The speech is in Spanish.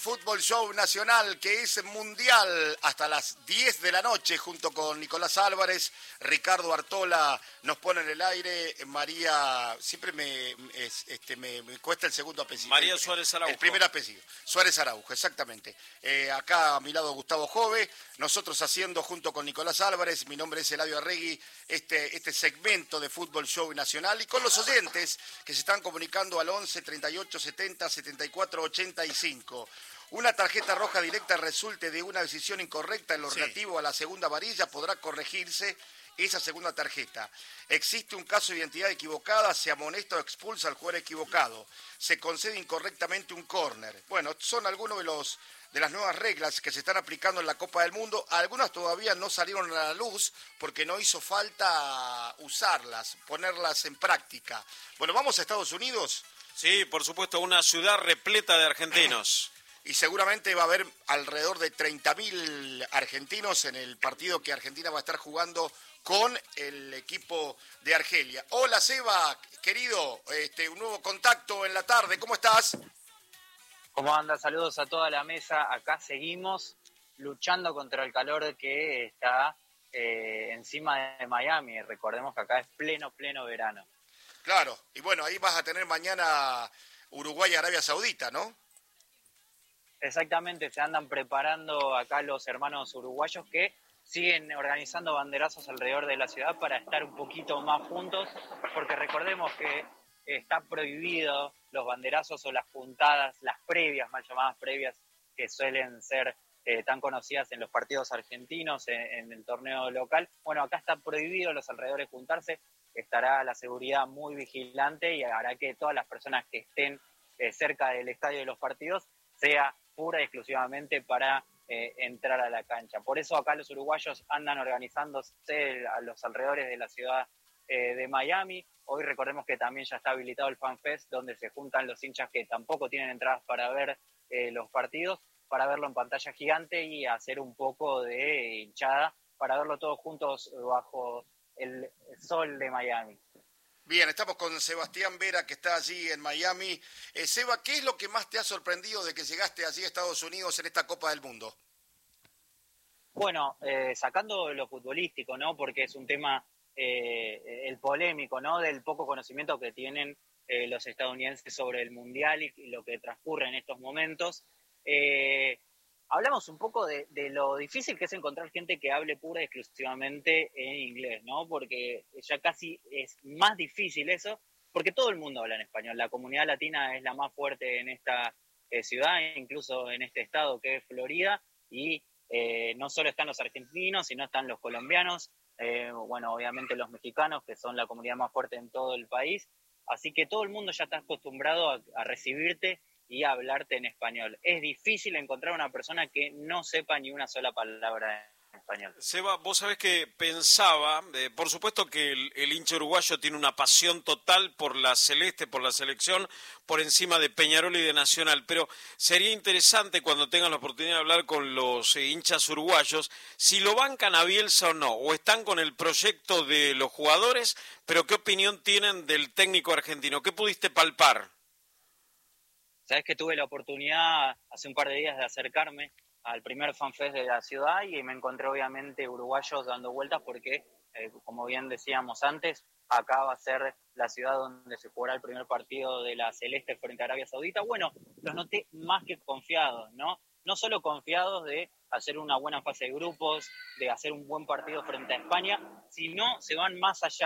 Fútbol Show Nacional, que es mundial hasta las 10 de la noche, junto con Nicolás Álvarez, Ricardo Artola nos pone en el aire, María, siempre me cuesta el segundo apellido. María Suárez Araujo. El primer apellido, Suárez Araujo, exactamente. Acá a mi lado Gustavo Jove, nosotros haciendo junto con Nicolás Álvarez, mi nombre es Eladio Arregui, este segmento de Fútbol Show Nacional, y con los oyentes que se están comunicando al 11 38 70 74 85. Una tarjeta roja directa resulte de una decisión incorrecta en lo relativo a la segunda varilla, podrá corregirse esa segunda tarjeta. Existe un caso de identidad equivocada, se amonesta o expulsa al jugador equivocado. Se concede incorrectamente un córner. Bueno, son algunos de las nuevas reglas que se están aplicando en la Copa del Mundo. Algunas todavía no salieron a la luz porque no hizo falta usarlas, ponerlas en práctica. Bueno, ¿vamos a Estados Unidos? Sí, por supuesto, una ciudad repleta de argentinos. Y seguramente va a haber alrededor de 30.000 argentinos en el partido que Argentina va a estar jugando con el equipo de Argelia. Hola Seba, querido, un nuevo contacto en la tarde, ¿cómo estás? ¿Cómo anda? Saludos a toda la mesa. Acá seguimos luchando contra el calor que está encima de Miami. Recordemos que acá es pleno verano. Claro, y bueno, ahí vas a tener mañana Uruguay y Arabia Saudita, ¿no? Exactamente, se andan preparando acá los hermanos uruguayos que siguen organizando banderazos alrededor de la ciudad para estar un poquito más juntos, porque recordemos que está prohibido los banderazos o las puntadas, las previas, mal llamadas previas, que suelen ser tan conocidas en los partidos argentinos, en el torneo local. Bueno, acá está prohibido los alrededores juntarse, estará la seguridad muy vigilante y hará que todas las personas que estén cerca del estadio de los partidos sea pura y exclusivamente para entrar a la cancha. Por eso acá los uruguayos andan organizándose a los alrededores de la ciudad de Miami. Hoy recordemos que también ya está habilitado el Fan Fest, donde se juntan los hinchas que tampoco tienen entradas para ver los partidos, para verlo en pantalla gigante y hacer un poco de hinchada, para verlo todos juntos bajo el sol de Miami. Bien, estamos con Sebastián Vera, que está allí en Miami. Seba, ¿qué es lo que más te ha sorprendido de que llegaste allí a Estados Unidos en esta Copa del Mundo? Bueno, sacando lo futbolístico, ¿no? Porque es un tema, el polémico, ¿no? Del poco conocimiento que tienen los estadounidenses sobre el Mundial y lo que transcurre en estos momentos. Hablamos un poco de lo difícil que es encontrar gente que hable pura y exclusivamente en inglés, ¿no? Porque ya casi es más difícil eso, porque todo el mundo habla en español. La comunidad latina es la más fuerte en esta ciudad, incluso en este estado que es Florida, y no solo están los argentinos, sino están los colombianos, bueno, obviamente los mexicanos, que son la comunidad más fuerte en todo el país. Así que todo el mundo ya está acostumbrado a recibirte y hablarte en español. Es difícil encontrar una persona que no sepa ni una sola palabra en español. Seba, vos sabés que pensaba, por supuesto que el hincha uruguayo tiene una pasión total por la celeste, por la selección, por encima de Peñarol y de Nacional, pero sería interesante cuando tengan la oportunidad de hablar con los hinchas uruguayos, si lo bancan a Bielsa o no, o están con el proyecto de los jugadores, pero qué opinión tienen del técnico argentino, ¿qué pudiste palpar? Sabes que tuve la oportunidad hace un par de días de acercarme al primer FanFest de la ciudad y me encontré obviamente uruguayos dando vueltas porque, como bien decíamos antes, acá va a ser la ciudad donde se jugará el primer partido de la Celeste frente a Arabia Saudita. Bueno, los noté más que confiados, ¿no? No solo confiados de hacer una buena fase de grupos, de hacer un buen partido frente a España, sino se van más allá.